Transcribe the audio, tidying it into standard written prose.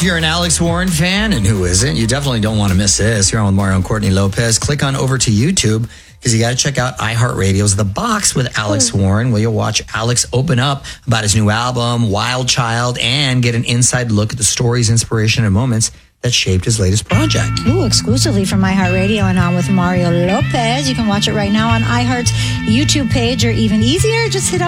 you're an Alex Warren fan, and who isn't, you definitely don't want to miss this. You're on with Mario and Courtney Lopez. Click on over to YouTube because you got to check out iHeartRadio's The Box with Alex Warren, where you'll watch Alex open up about his new album, Wild Child, and get an inside look at the stories, inspiration, and moments that shaped his latest project. Ooh, exclusively from iHeartRadio and On with Mario Lopez. You can watch it right now on iHeart's YouTube page, or even easier, just hit up